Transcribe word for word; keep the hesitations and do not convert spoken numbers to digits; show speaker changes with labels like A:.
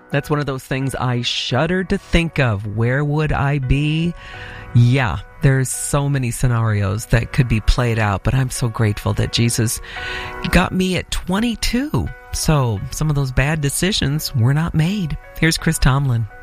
A: That's one of those things I shudder to think of. Where would I be? Yeah, there's so many scenarios that could be played out, but I'm so grateful that Jesus got me at twenty-two. So some of those bad decisions were not made. Here's Chris Tomlin.